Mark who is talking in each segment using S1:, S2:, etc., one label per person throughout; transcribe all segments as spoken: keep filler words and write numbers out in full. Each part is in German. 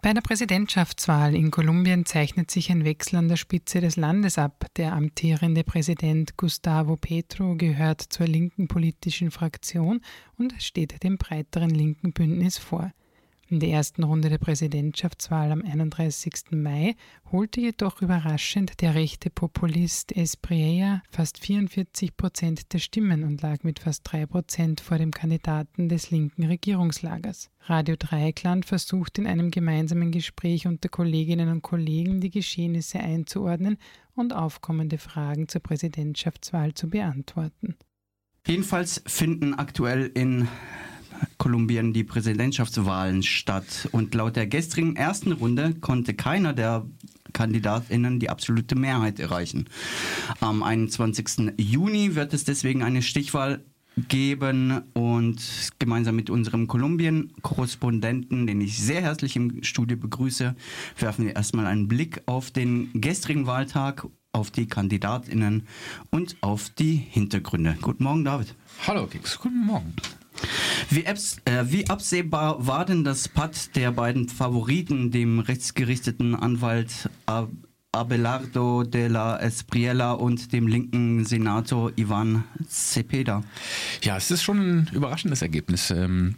S1: Bei der Präsidentschaftswahl in Kolumbien zeichnet sich ein Wechsel an der Spitze des Landes ab. Der amtierende Präsident Gustavo Petro gehört zur linken politischen Fraktion und steht dem breiteren linken Bündnis vor. In der ersten Runde der Präsidentschaftswahl am einunddreißigsten Mai holte jedoch überraschend der rechte Populist Espriella fast vierundvierzig Prozent der Stimmen und lag mit fast drei Prozent vor dem Kandidaten des linken Regierungslagers. Radio Dreieckland versucht in einem gemeinsamen Gespräch unter Kolleginnen und Kollegen die Geschehnisse einzuordnen und aufkommende Fragen zur Präsidentschaftswahl zu beantworten.
S2: Jedenfalls finden aktuell in Kolumbien die Präsidentschaftswahlen statt und laut der gestrigen ersten Runde konnte keiner der KandidatInnen die absolute Mehrheit erreichen. Am einundzwanzigsten Juni wird es deswegen eine Stichwahl geben und gemeinsam mit unserem Kolumbien-Korrespondenten, den ich sehr herzlich im Studio begrüße, werfen wir erstmal einen Blick auf den gestrigen Wahltag, auf die KandidatInnen und auf die Hintergründe. Guten Morgen, David.
S3: Hallo, Kix. Guten Morgen.
S2: Wie, abs- äh, wie absehbar war denn das Patt der beiden Favoriten, dem rechtsgerichteten Anwalt Ab- Abelardo de la Espriella und dem linken Senator Ivan Cepeda?
S3: Ja, es ist schon ein überraschendes Ergebnis. Ähm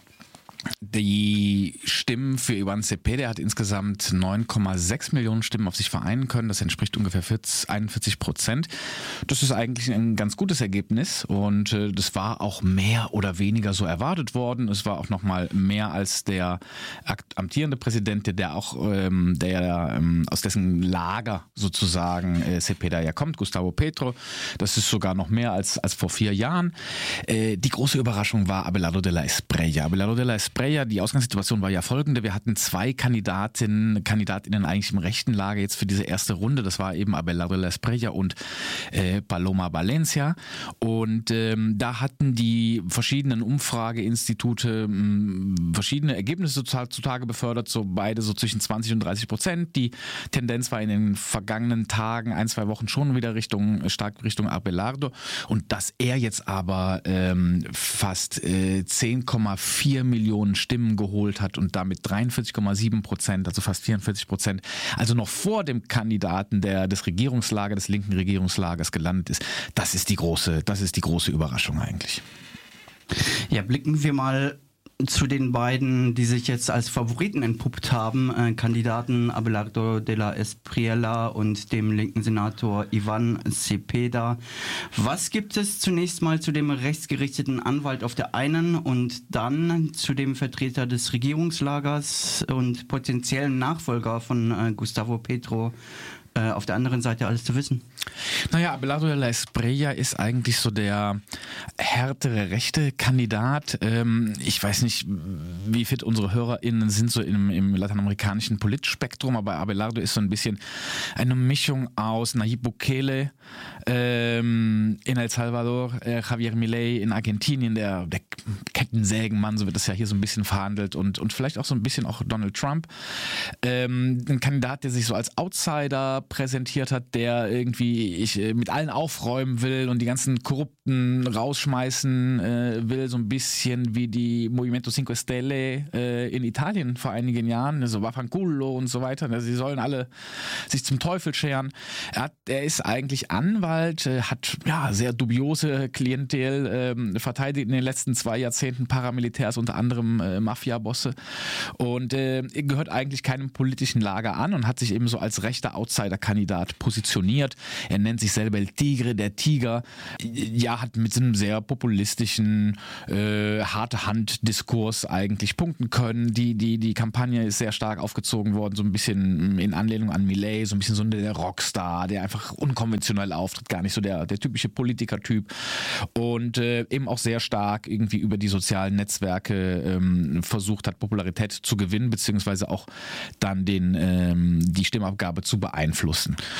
S3: Die Stimmen für Ivan Cepeda, hat insgesamt neun Komma sechs Millionen Stimmen auf sich vereinen können. Das entspricht ungefähr einundvierzig Prozent. Das ist eigentlich ein ganz gutes Ergebnis und äh, das war auch mehr oder weniger so erwartet worden. Es war auch nochmal mehr als der amtierende Präsident, der auch ähm, der ähm, aus dessen Lager sozusagen äh, Cepeda ja kommt, Gustavo Petro. Das ist sogar noch mehr als, als vor vier Jahren. Äh, die große Überraschung war Abelardo de la Espriella. Abelardo de la Espriella, die Ausgangssituation war ja folgende. Wir hatten zwei Kandidatinnen, Kandidatinnen eigentlich im rechten Lager jetzt für diese erste Runde. Das war eben Abelardo de la Espriella und äh, Paloma Valencia. Und ähm, da hatten die verschiedenen Umfrageinstitute mh, verschiedene Ergebnisse zutage befördert, so beide so zwischen zwanzig und dreißig Prozent. Die Tendenz war in den vergangenen Tagen, ein, zwei Wochen schon wieder Richtung, stark Richtung Abelardo. Und dass er jetzt aber ähm, fast äh, zehn Komma vier Millionen Stimmen geholt hat und damit dreiundvierzig Komma sieben Prozent, also fast vierundvierzig Prozent, also noch vor dem Kandidaten der, des Regierungslagers, des linken Regierungslagers gelandet ist. Das ist die große, das ist die große Überraschung eigentlich.
S2: Ja, blicken wir mal zu den beiden, die sich jetzt als Favoriten entpuppt haben, äh, Kandidaten Abelardo de la Espriella und dem linken Senator Ivan Cepeda. Was gibt es zunächst mal zu dem rechtsgerichteten Anwalt auf der einen und dann zu dem Vertreter des Regierungslagers und potenziellen Nachfolger von äh, Gustavo Petro äh, auf der anderen Seite alles zu wissen?
S3: Naja, Abelardo de la Espriella ist eigentlich so der härtere rechte Kandidat. Ähm, ich weiß nicht, wie fit unsere HörerInnen sind so im, im lateinamerikanischen Politspektrum, aber Abelardo ist so ein bisschen eine Mischung aus Nayib Bukele ähm, in El Salvador, äh, Javier Milei in Argentinien, der, der Kettensägenmann, so wird das ja hier so ein bisschen verhandelt, und, und vielleicht auch so ein bisschen auch Donald Trump. Ähm, ein Kandidat, der sich so als Outsider präsentiert hat, der irgendwie ich äh, mit allen aufräumen will und die ganzen Korrupten rausschmeißen äh, will, so ein bisschen wie die Movimento Cinque Stelle äh, in Italien vor einigen Jahren, also Vaffanculo und so weiter. Also sie sollen alle sich zum Teufel scheren. Er, hat, er ist eigentlich Anwalt, äh, hat ja sehr dubiose Klientel, äh, verteidigt in den letzten zwei Jahrzehnten Paramilitärs, unter anderem äh, Mafia-Bosse, und äh, gehört eigentlich keinem politischen Lager an und hat sich eben so als rechter Outsider-Kandidat positioniert. Er nennt sich selber El Tigre, der Tiger. Ja, hat mit einem sehr populistischen, äh, harte Hand-Diskurs eigentlich punkten können. Die, die, die Kampagne ist sehr stark aufgezogen worden, so ein bisschen in Anlehnung an Milei, so ein bisschen so der Rockstar, der einfach unkonventionell auftritt, gar nicht so der, der typische Politikertyp, und äh, eben auch sehr stark irgendwie über die sozialen Netzwerke ähm, versucht hat, Popularität zu gewinnen, beziehungsweise auch dann den, ähm, die Stimmabgabe zu beeinflussen.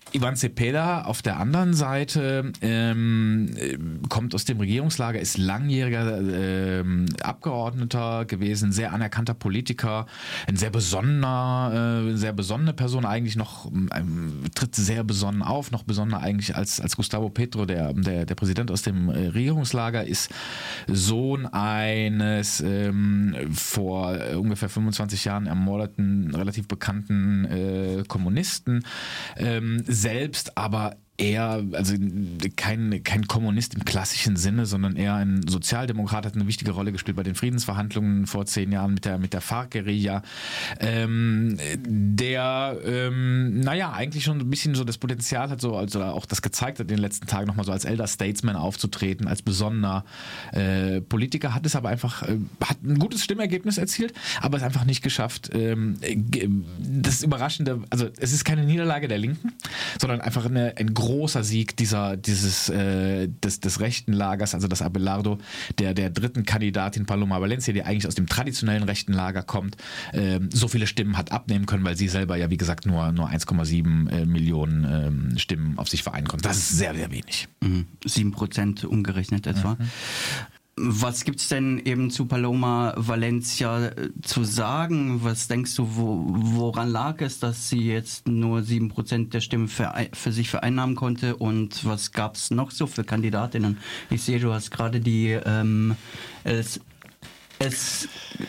S3: Ivan Cepeda auf der anderen Seite ähm, kommt aus dem Regierungslager, ist langjähriger ähm, Abgeordneter gewesen, sehr anerkannter Politiker, ein sehr besonnener, äh, sehr besonnene Person, eigentlich noch ähm, tritt sehr besonnen auf, noch besonnener eigentlich als, als Gustavo Petro, der, der, der Präsident aus dem äh, Regierungslager, ist Sohn eines ähm, vor äh, ungefähr fünfundzwanzig Jahren ermordeten, relativ bekannten äh, Kommunisten, ähm, selbst aber eher, also kein, kein Kommunist im klassischen Sinne, sondern eher ein Sozialdemokrat, hat eine wichtige Rolle gespielt bei den Friedensverhandlungen vor zehn Jahren mit der, mit der FARC-Guerilla, ähm, der, ähm, naja, eigentlich schon ein bisschen so das Potenzial hat, so, also auch das gezeigt hat in den letzten Tagen nochmal so als Elder Statesman aufzutreten, als besonderer äh, Politiker, hat es aber einfach, äh, hat ein gutes Stimmergebnis erzielt, aber es einfach nicht geschafft. Ähm, das Überraschende, also es ist keine Niederlage der Linken, sondern einfach eine, ein großer Sieg dieser, dieses, äh, des, des rechten Lagers, also das Abelardo, der, der dritten Kandidatin Paloma Valencia, die eigentlich aus dem traditionellen rechten Lager kommt, äh, so viele Stimmen hat abnehmen können, weil sie selber ja, wie gesagt, nur, nur eins Komma sieben äh, Millionen äh, Stimmen auf sich vereinen konnte. Das ist sehr, sehr wenig.
S2: Mhm. sieben Prozent umgerechnet etwa. Mhm. Was gibt es denn eben zu Paloma Valencia zu sagen? Was denkst du, wo, woran lag es, dass sie jetzt nur sieben Prozent der Stimmen für, für sich vereinnahmen konnte? Und was gab es noch so für Kandidatinnen? Ich sehe, du hast gerade die ähm, es, es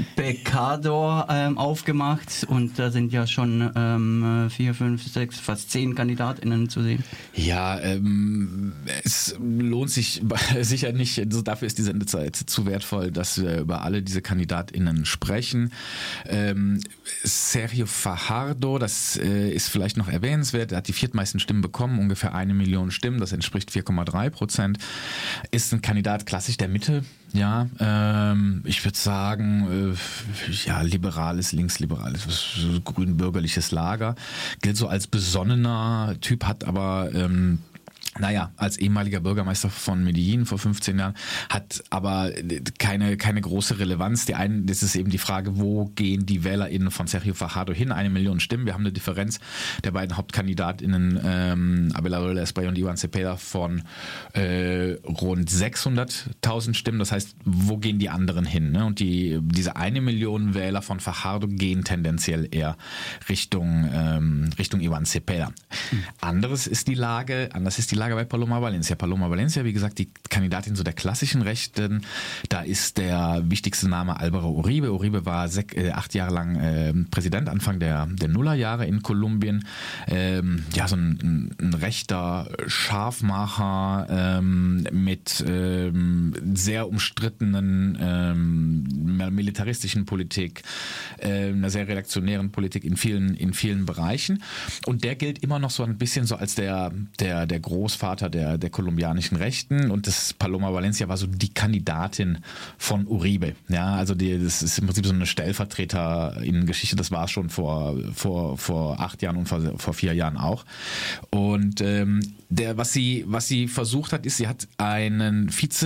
S2: Pecador ähm, aufgemacht und da sind ja schon ähm, vier, fünf, sechs, fast zehn KandidatInnen zu sehen.
S3: Ja, ähm, es lohnt sich sicher nicht, also dafür ist die Sendezeit zu wertvoll, dass wir über alle diese KandidatInnen sprechen. Ähm, Sergio Fajardo, das äh, ist vielleicht noch erwähnenswert, er hat die viertmeisten Stimmen bekommen, ungefähr eine Million Stimmen, das entspricht vier Komma drei Prozent, ist ein Kandidat klassisch der Mitte. Ja, ähm, ich würde sagen, äh, ja, liberales, linksliberales, grün-bürgerliches Lager. Gilt so als besonnener Typ, hat aber ähm, naja, als ehemaliger Bürgermeister von Medellin vor fünfzehn Jahren, hat aber keine, keine große Relevanz. Die einen, das ist eben die Frage, wo gehen die WählerInnen von Sergio Fajardo hin? Eine Million Stimmen. Wir haben eine Differenz der beiden HauptkandidatInnen, ähm, Abelardo de la Espriella und Ivan Cepeda, von äh, rund sechshunderttausend Stimmen. Das heißt, wo gehen die anderen hin? Ne? Und die, diese eine Million Wähler von Fajardo gehen tendenziell eher Richtung, ähm, Richtung Ivan Cepeda. Mhm. Anderes ist die Lage, anders ist die Lage bei Paloma Valencia. Paloma Valencia, wie gesagt, die Kandidatin so der klassischen Rechten. Da ist der wichtigste Name Álvaro Uribe. Uribe war sech, äh, acht Jahre lang äh, Präsident, Anfang der, der Nullerjahre in Kolumbien. Ähm, ja, so ein, ein rechter Scharfmacher ähm, mit ähm, sehr umstrittenen ähm, militaristischen Politik, äh, einer sehr reaktionären Politik in vielen, in vielen Bereichen. Und der gilt immer noch so ein bisschen so als der, der, der große Großvater der, der kolumbianischen Rechten, und das Paloma Valencia war so die Kandidatin von Uribe. Ja, also die, das ist im Prinzip so eine Stellvertreterin-Geschichte, das war es schon vor, vor, vor acht Jahren und vor, vor vier Jahren auch. Und ähm, der, was sie, was sie versucht hat, ist, sie hat einen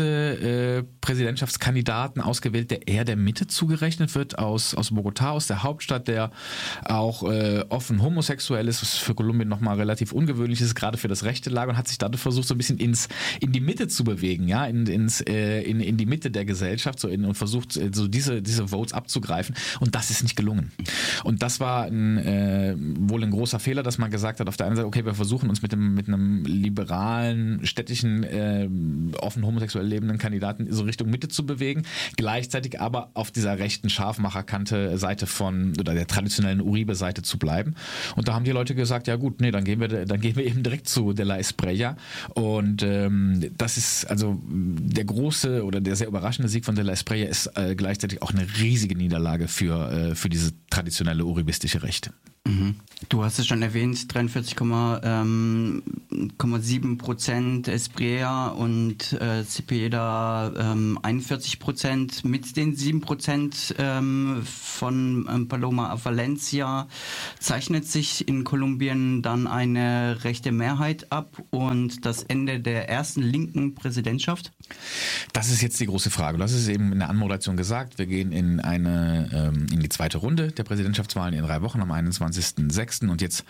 S3: Vize-Präsidentschaftskandidaten ausgewählt, der eher der Mitte zugerechnet wird, aus, aus Bogotá, aus der Hauptstadt, der auch äh, offen homosexuell ist, was für Kolumbien nochmal relativ ungewöhnlich ist, gerade für das rechte Lager, und hat sich dadurch versucht, so ein bisschen ins, in die Mitte zu bewegen, ja, in, ins, äh, in, in die Mitte der Gesellschaft, so in, und versucht, äh, so diese, diese Votes abzugreifen, und das ist nicht gelungen. Und das war ein, äh, wohl ein großer Fehler, dass man gesagt hat, auf der einen Seite, okay, wir versuchen uns mit, dem, mit einem liberalen, städtischen, äh, offen homosexuell lebenden Kandidaten so Richtung Mitte zu bewegen, gleichzeitig aber auf dieser rechten Scharfmacherkante Seite von, oder der traditionellen Uribe-Seite zu bleiben. Und da haben die Leute gesagt, ja gut, nee, dann gehen wir, dann gehen wir eben direkt zu de la Espriella. Und ähm, das ist also der große oder der sehr überraschende Sieg von de la Espriella ist äh, gleichzeitig auch eine riesige Niederlage für, äh, für diese traditionelle uribistische Rechte.
S2: Mhm. Du hast es schon erwähnt, dreiundvierzig Komma Komma sieben Prozent Espriella und äh, Cepeda ähm, einundvierzig Prozent. Mit den sieben Prozent ähm, von ähm, Paloma Valencia zeichnet sich in Kolumbien dann eine rechte Mehrheit ab und das Ende der ersten linken Präsidentschaft?
S3: Das ist jetzt die große Frage. Das ist eben in der Anmoderation gesagt. Wir gehen in eine ähm, in die zweite Runde der Präsidentschaftswahlen in drei Wochen am einundzwanzigsten sechsten und jetzt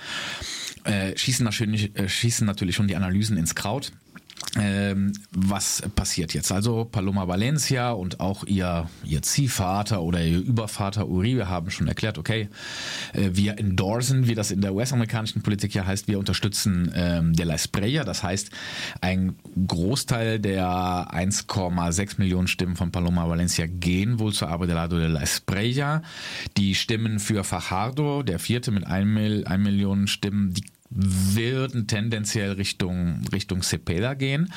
S3: äh, schießen, natürlich, äh, schießen natürlich schon die Analysen ins Kraut. Ähm, was passiert jetzt? Also Paloma Valencia und auch ihr, ihr Ziehvater oder ihr Übervater Uribe haben schon erklärt, okay, äh, wir endorsen, wie das in der US-amerikanischen Politik ja heißt, wir unterstützen ähm, de la Espriella. Das heißt, ein Großteil der eins Komma sechs Millionen Stimmen von Paloma Valencia gehen wohl zu Abelardo de la Espriella. Die Stimmen für Fajardo, der vierte mit ein Million Stimmen, die würden tendenziell Richtung, Richtung Cepeda gehen.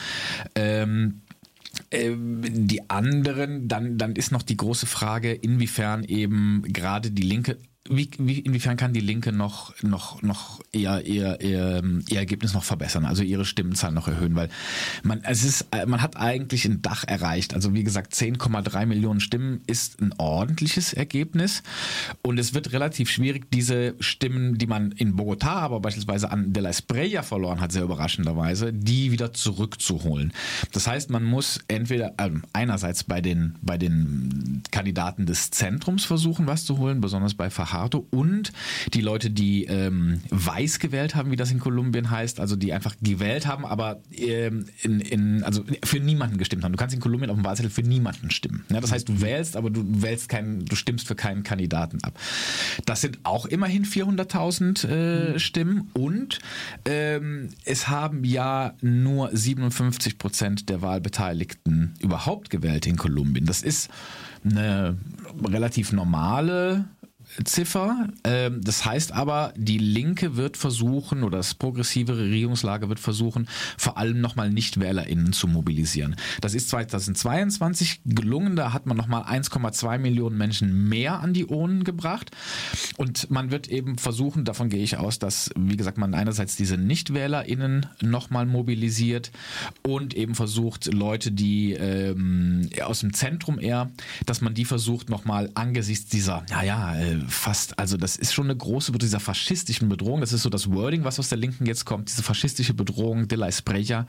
S3: Ähm, äh, die anderen, dann, dann ist noch die große Frage, inwiefern eben gerade die Linke, wie, wie, inwiefern kann die Linke noch, noch, noch ihr, ihr, ihr, ihr Ergebnis noch verbessern, also ihre Stimmenzahl noch erhöhen, weil man, es ist, man hat eigentlich ein Dach erreicht. Also wie gesagt, zehn Komma drei Millionen Stimmen ist ein ordentliches Ergebnis und es wird relativ schwierig, diese Stimmen, die man in Bogotá aber beispielsweise an de la Espriella verloren hat, sehr überraschenderweise, die wieder zurückzuholen. Das heißt, man muss entweder äh, einerseits bei den, bei den Kandidaten des Zentrums versuchen, was zu holen, besonders bei Fajardo, und die Leute, die ähm, weiß gewählt haben, wie das in Kolumbien heißt, also die einfach gewählt haben, aber ähm, in, in, also für niemanden gestimmt haben. Du kannst in Kolumbien auf dem Wahlzettel für niemanden stimmen. Ja, das heißt, du wählst, aber du wählst keinen, du stimmst für keinen Kandidaten ab. Das sind auch immerhin vierhunderttausend äh, mhm. Stimmen und ähm, es haben ja nur siebenundfünfzig Prozent der Wahlbeteiligten überhaupt gewählt in Kolumbien. Das ist eine relativ normale Ziffer. Das heißt aber, die Linke wird versuchen, oder das progressive Regierungslager wird versuchen, vor allem nochmal NichtwählerInnen zu mobilisieren. Das ist zweitausendzweiundzwanzig gelungen, da hat man nochmal eins Komma zwei Millionen Menschen mehr an die Urnen gebracht und man wird eben versuchen, davon gehe ich aus, dass, wie gesagt, man einerseits diese NichtwählerInnen nochmal mobilisiert und eben versucht, Leute, die ähm, aus dem Zentrum eher, dass man die versucht, nochmal angesichts dieser, naja, äh, fast, also das ist schon eine große, dieser faschistischen Bedrohung, das ist so das Wording, was aus der Linken jetzt kommt, diese faschistische Bedrohung de la Espriella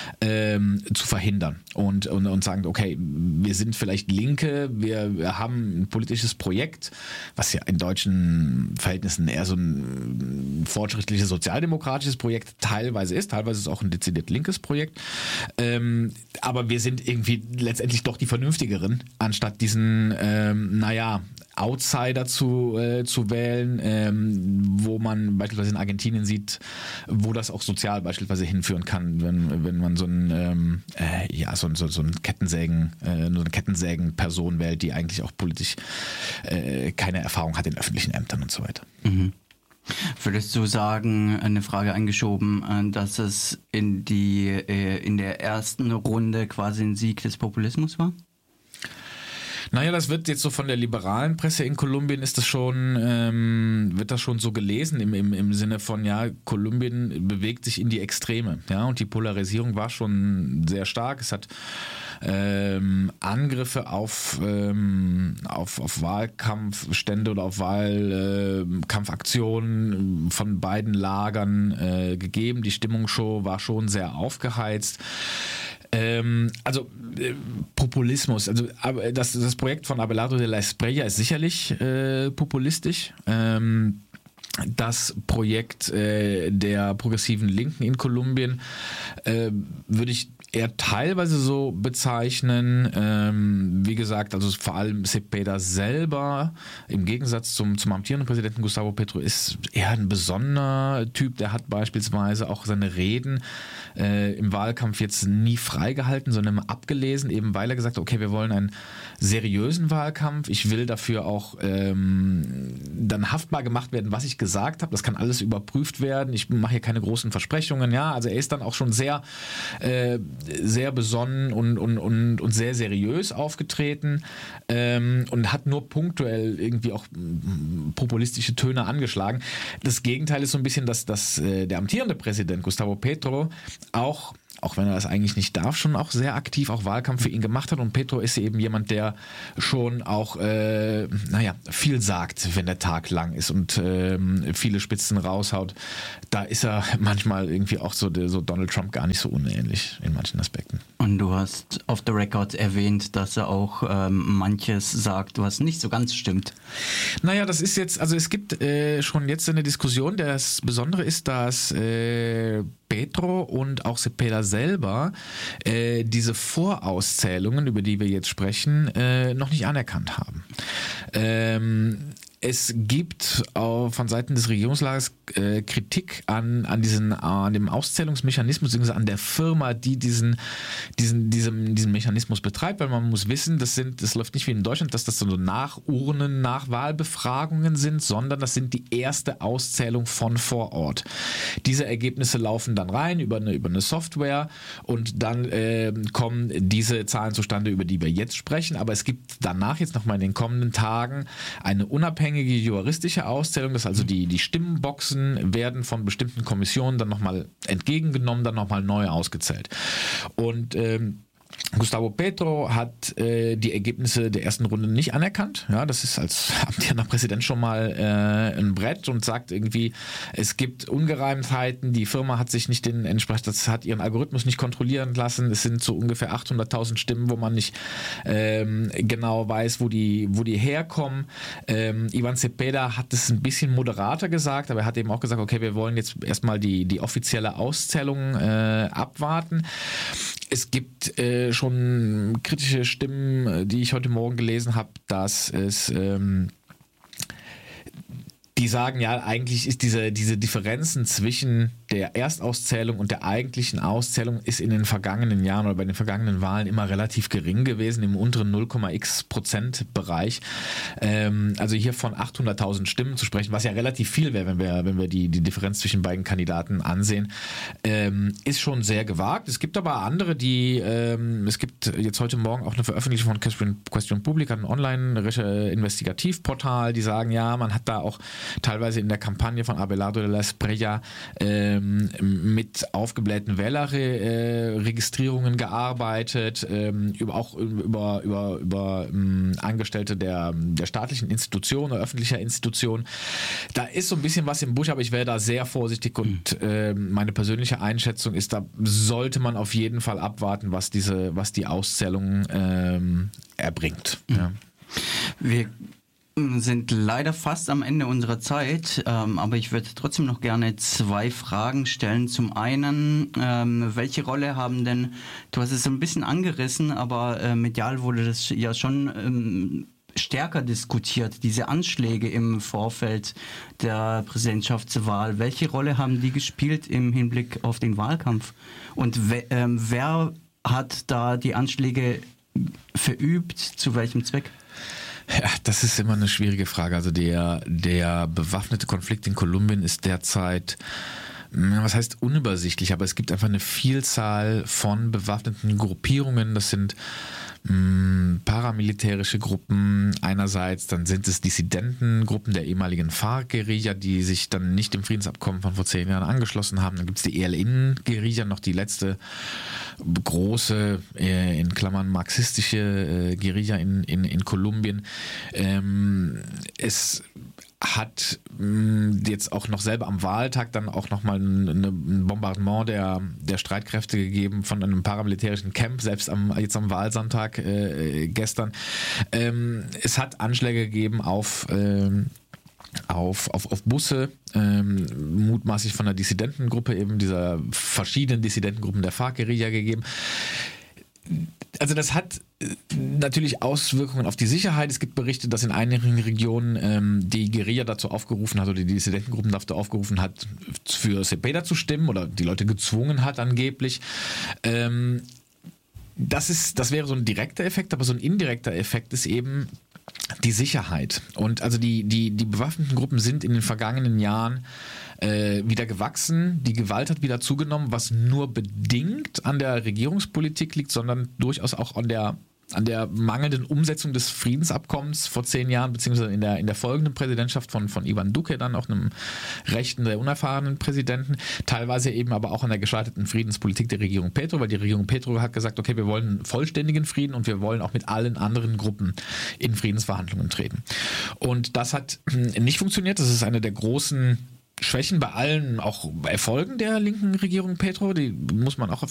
S3: ähm, zu verhindern und, und, und sagen, okay, wir sind vielleicht Linke, wir, wir haben ein politisches Projekt, was ja in deutschen Verhältnissen eher so ein fortschrittliches sozialdemokratisches Projekt teilweise ist, teilweise ist es auch ein dezidiert linkes Projekt, ähm, aber wir sind irgendwie letztendlich doch die vernünftigeren, anstatt diesen, ähm, naja, Outsider zu, äh, zu wählen, ähm, wo man beispielsweise in Argentinien sieht, wo das auch sozial beispielsweise hinführen kann, wenn, wenn man so ein ähm, äh, ja so, so, so ein Kettensägen, äh, nur eine Kettensägen-Person wählt, die eigentlich auch politisch äh, keine Erfahrung hat in öffentlichen Ämtern und so weiter.
S2: Mhm. Würdest du sagen, eine Frage eingeschoben, dass es in die in der ersten Runde quasi ein Sieg des Populismus war?
S3: Naja, das wird jetzt so von der liberalen Presse in Kolumbien ist das schon, ähm, wird das schon so gelesen im, im, im Sinne von, ja, Kolumbien bewegt sich in die Extreme, ja, und die Polarisierung war schon sehr stark. Es hat ähm, Angriffe auf, ähm, auf, auf Wahlkampfstände oder auf Wahlkampfaktionen äh, von beiden Lagern äh, gegeben. Die Stimmungsshow war schon sehr aufgeheizt. Ähm, also äh, Populismus, also das, das Projekt von Abelardo de la Espriella ist sicherlich äh, populistisch. Ähm, das Projekt äh, der progressiven Linken in Kolumbien äh, würde ich eher teilweise so bezeichnen. Ähm, wie gesagt, also vor allem Cepeda selber, im Gegensatz zum, zum amtierenden Präsidenten Gustavo Petro, ist eher ein besonderer Typ. Der hat beispielsweise auch seine Reden äh, im Wahlkampf jetzt nie freigehalten, sondern immer abgelesen, eben weil er gesagt hat, okay, wir wollen einen seriösen Wahlkampf. Ich will dafür auch ähm, dann haftbar gemacht werden, was ich gesagt habe. Das kann alles überprüft werden. Ich mache hier keine großen Versprechungen. Ja, also er ist dann auch schon sehr, äh, sehr besonnen und, und, und, und sehr seriös aufgetreten ähm, und hat nur punktuell irgendwie auch populistische Töne angeschlagen. Das Gegenteil ist so ein bisschen, dass, dass äh, der amtierende Präsident Gustavo Petro auch auch wenn er das eigentlich nicht darf, schon auch sehr aktiv auch Wahlkampf für ihn gemacht hat. Und Petro ist eben jemand, der schon auch, äh, naja, viel sagt, wenn der Tag lang ist und äh, viele Spitzen raushaut. Da ist er manchmal irgendwie auch so, so Donald Trump gar nicht so unähnlich in manchen Aspekten.
S2: Und du hast off the record erwähnt, dass er auch ähm, manches sagt, was nicht so ganz stimmt.
S3: Naja, das ist jetzt, also es gibt äh, schon jetzt eine Diskussion. Das Besondere ist, dass äh, Petro und auch Cepeda selber äh, diese Vorauszählungen, über die wir jetzt sprechen, äh, noch nicht anerkannt haben. Ähm, Es gibt auch von Seiten des Regierungslagers äh, Kritik an, an, diesen, an dem Auszählungsmechanismus, beziehungsweise an der Firma, die diesen, diesen, diesen, diesen Mechanismus betreibt, weil man muss wissen, das sind, das läuft nicht wie in Deutschland, dass das so Nachurnen, Nachwahlbefragungen sind, sondern das sind die erste Auszählung von vor Ort. Diese Ergebnisse laufen dann rein über eine, über eine Software und dann äh, kommen diese Zahlen zustande, über die wir jetzt sprechen, aber es gibt danach jetzt nochmal in den kommenden Tagen eine unabhängige juristische Auszählung, dass also die, die Stimmenboxen werden von bestimmten Kommissionen dann nochmal entgegengenommen, dann nochmal neu ausgezählt. Und ähm, Gustavo Petro hat äh, die Ergebnisse der ersten Runde nicht anerkannt. Ja, das ist als amtierender Präsident schon mal äh, ein Brett und sagt irgendwie, es gibt Ungereimtheiten, die Firma hat sich nicht den entsprechend, das hat ihren Algorithmus nicht kontrollieren lassen. Es sind so ungefähr achthunderttausend Stimmen, wo man nicht ähm, genau weiß, wo die, wo die herkommen. Ähm, Ivan Cepeda hat es ein bisschen moderater gesagt, aber er hat eben auch gesagt, okay, wir wollen jetzt erstmal die, die offizielle Auszählung äh, abwarten. Es gibt äh, schon kritische Stimmen, die ich heute Morgen gelesen habe, dass es ähm, die sagen, ja, eigentlich ist diese, diese Differenzen zwischen der Erstauszählung und der eigentlichen Auszählung ist in den vergangenen Jahren oder bei den vergangenen Wahlen immer relativ gering gewesen, im unteren null Komma x Prozent Bereich. Ähm, also hier von achthunderttausend Stimmen zu sprechen, was ja relativ viel wäre, wenn wir, wenn wir die, die Differenz zwischen beiden Kandidaten ansehen, ähm, ist schon sehr gewagt. Es gibt aber andere, die, ähm, es gibt jetzt heute Morgen auch eine Veröffentlichung von Question, Question Publica, ein Online-Investigativportal, die sagen, ja, man hat da auch teilweise in der Kampagne von Abelardo de la Espriella ähm, mit aufgeblähten Wählerregistrierungen gearbeitet, ähm, über, auch über, über, über ähm, Angestellte der, der staatlichen Institutionen oder öffentlicher Institutionen. Da ist so ein bisschen was im Busch, aber ich wäre da sehr vorsichtig und äh, meine persönliche Einschätzung ist, da sollte man auf jeden Fall abwarten, was diese, was die Auszählung ähm, erbringt. Mhm. Ja.
S2: Wir sind leider fast am Ende unserer Zeit, ähm, aber ich würde trotzdem noch gerne zwei Fragen stellen. Zum einen, ähm, welche Rolle haben denn, du hast es ein bisschen angerissen, aber äh, medial wurde das ja schon ähm, stärker diskutiert, diese Anschläge im Vorfeld der Präsidentschaftswahl. Welche Rolle haben die gespielt im Hinblick auf den Wahlkampf? Und we- ähm, wer hat da die Anschläge verübt, zu welchem Zweck?
S3: Ja, das ist immer eine schwierige Frage. Also der, der bewaffnete Konflikt in Kolumbien ist derzeit, was heißt unübersichtlich, aber es gibt einfach eine Vielzahl von bewaffneten Gruppierungen. Das sind mh, paramilitärische Gruppen einerseits, dann sind es Dissidentengruppen der ehemaligen FARC-Guerilla, die sich dann nicht dem Friedensabkommen von vor zehn Jahren angeschlossen haben. Dann gibt es die E L N-Guerilla, noch die letzte große, äh, in Klammern marxistische äh, Guerilla in, in, in Kolumbien. Ähm, es hat mh, jetzt auch noch selber am Wahltag dann auch nochmal ein, ein Bombardement der, der Streitkräfte gegeben von einem paramilitärischen Camp, selbst am, jetzt am Wahlsonntag äh, gestern. Ähm, es hat Anschläge gegeben auf ähm, Auf, auf, auf Busse, ähm, mutmaßlich von der Dissidentengruppe, eben dieser verschiedenen Dissidentengruppen der FARC-Guerilla gegeben. Also das hat natürlich Auswirkungen auf die Sicherheit. Es gibt Berichte, dass in einigen Regionen ähm, die Guerilla dazu aufgerufen hat oder die Dissidentengruppen dazu aufgerufen hat, für Cepeda zu stimmen oder die Leute gezwungen hat angeblich. Ähm, das ist, das wäre so ein direkter Effekt, aber so ein indirekter Effekt ist eben, die Sicherheit. Und also die, die, die bewaffneten Gruppen sind in den vergangenen Jahren äh, wieder gewachsen. Die Gewalt hat wieder zugenommen, was nur bedingt an der Regierungspolitik liegt, sondern durchaus auch an der an der mangelnden Umsetzung des Friedensabkommens vor zehn Jahren, beziehungsweise in der, in der folgenden Präsidentschaft von, von Ivan Duque, dann auch einem rechten, sehr unerfahrenen Präsidenten, teilweise eben aber auch an der gescheiterten Friedenspolitik der Regierung Petro, weil die Regierung Petro hat gesagt, okay, wir wollen vollständigen Frieden und wir wollen auch mit allen anderen Gruppen in Friedensverhandlungen treten. Und das hat nicht funktioniert, das ist eine der großen Schwächen bei allen auch Erfolgen der linken Regierung Petro, die muss man auch